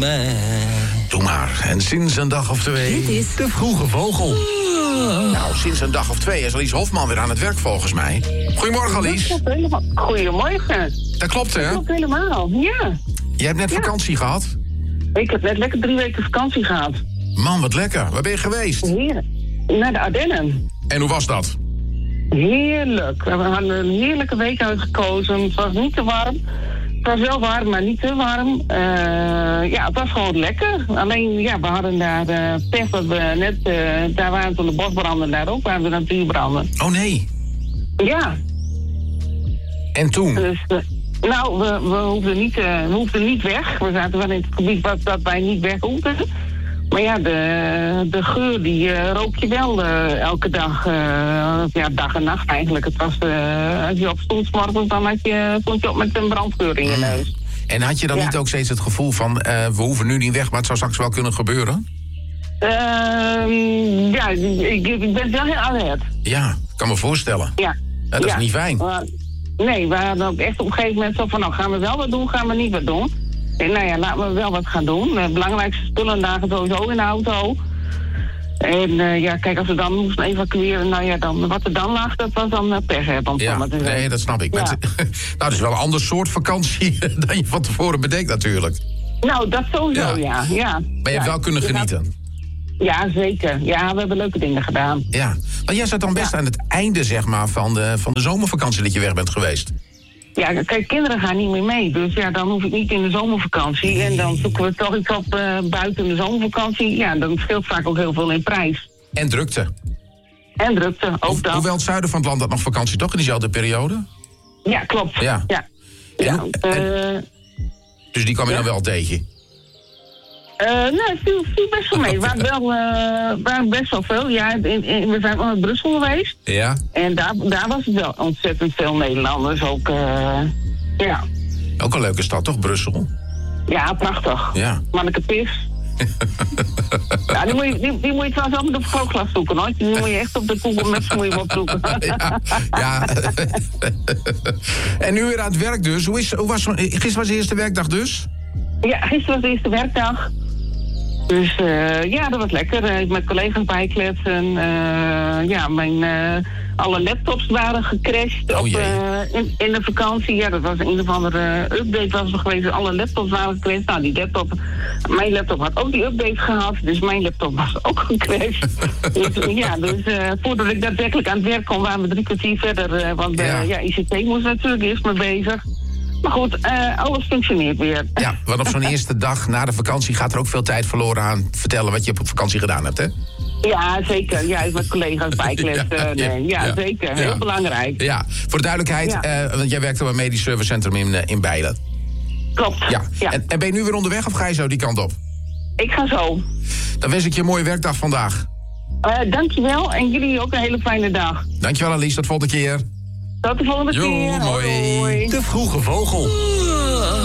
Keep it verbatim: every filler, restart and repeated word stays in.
Doe maar. En sinds een dag of twee... Dit is De Vroege Vogel. Nou, sinds een dag of twee is Alice Hofman weer aan het werk volgens mij. Goedemorgen, Alice. Dat klopt helemaal. Goedemorgen. Dat klopt, hè? Dat klopt helemaal, ja. Je hebt net Ja. vakantie gehad? Ik heb net lekker drie weken vakantie gehad. Man, wat lekker. Waar ben je geweest? Heer, naar de Ardennen. En hoe was dat? Heerlijk. We hadden een heerlijke week uitgekozen. Het was niet te warm. Het was wel warm, maar niet te warm. Uh, ja, het was gewoon lekker. Alleen, ja, we hadden daar uh, pech dat we net... Uh, daar waren toen de bosbranden, daar ook waren de natuurbranden. Oh nee. Ja. En toen? Dus, uh, nou, we, we, hoefden niet, uh, we hoefden niet weg. We zaten wel in het gebied wat, dat wij niet weg hoefden. Maar ja, de, de geur die uh, rook je wel uh, elke dag. Uh, ja, dag en nacht eigenlijk. Het was, uh, als je op stond 's morgens, dan had je, stond je op met een brandgeur in je neus. En had je dan Ja. niet ook steeds het gevoel van... Uh, we hoeven nu niet weg, maar het zou straks wel kunnen gebeuren? Uh, ja, ik, ik ben wel heel alert. Ja, ik kan me voorstellen. Ja. Ja, dat Ja. is niet fijn. Uh, nee, we hadden ook echt op een gegeven moment zo van... nou, gaan we wel wat doen, gaan we niet wat doen. En nou ja, laten we wel wat gaan doen. De belangrijkste spullen lagen sowieso in de auto. En uh, ja, kijk, als we dan moesten evacueren... nou ja, dan, wat er dan lag, dat was dan uh, pech hebben. Ja, nee, dat snap ik. Ja. Met, nou, dat is wel een ander soort vakantie dan je van tevoren bedenkt natuurlijk. Nou, dat sowieso, Ja. ja. ja. Maar je hebt ja, wel kunnen genieten. Ja, zeker. Ja, we hebben leuke dingen gedaan. Ja, want jij zat dan best Ja. aan het einde, zeg maar, van de, van de zomervakantie dat je weg bent geweest. Ja, kijk, kinderen gaan niet meer mee. Dus ja, dan hoef ik niet in de zomervakantie. En dan zoeken we toch iets op uh, buiten de zomervakantie. Ja, dan scheelt vaak ook heel veel in prijs. En drukte. En drukte, ook Ho- dat. Hoewel het zuiden van het land had nog vakantie, toch in diezelfde periode? Ja, klopt. Ja. Ja. En Ja, hoe- uh, Dus die kwam je Ja. dan wel tegen? Uh, nee, het viel, viel best wel mee. Er waren, wel, uh, waren best wel veel. Ja, in, in, we zijn al naar Brussel geweest. Ja. En daar, daar was het wel ontzettend veel Nederlanders ook. Uh, ja. Ook een leuke stad, toch, Brussel? ja, prachtig. Ja. Manneke Pis. Ja, die moet je, die, die moet je trouwens ook met op vergrootglas zoeken, hoor. Die moet je echt op de Google Maps moet je hem opzoeken. Ja, ja. En nu weer aan het werk dus. Hoe is, hoe was, gisteren was de eerste werkdag dus? Ja, gisteren was de eerste werkdag. Dus uh, ja, dat was lekker. Uh, met collega's bijkletsen. Uh, ja, mijn, uh, alle laptops waren gecrashed Oh, op, jee. uh, in, in de vakantie. Ja, dat was een of andere update was er geweest. Alle laptops waren gecrashed. Nou, die laptop, mijn laptop had ook die update gehad. Dus mijn laptop was ook gecrashed. Dus ja, dus uh, voordat ik daadwerkelijk aan het werk kon, waren we drie kwartier verder. Uh, want uh, Ja. ja. I C T moest natuurlijk eerst mee bezig. Maar goed, uh, alles functioneert weer. Ja, want op zo'n eerste dag na de vakantie gaat er ook veel tijd verloren aan vertellen wat je op vakantie gedaan hebt, hè? Ja, zeker. Ja, met collega's bijkletsen. Ja, Ja, ja, ja, ja. zeker. Heel Ja. belangrijk. Ja, voor de duidelijkheid, Ja. uh, want jij werkt op een medisch servicecentrum in, uh, in Bijlen. Klopt. Ja. Ja. En, en ben je nu weer onderweg of ga je zo die kant op? Ik ga zo. Dan wens ik je een mooie werkdag vandaag. Uh, dankjewel en jullie ook een hele fijne dag. Dankjewel Alice, tot volgende keer. Tot de volgende Jo, keer. mooi. Hoi. De Vroege Vogel.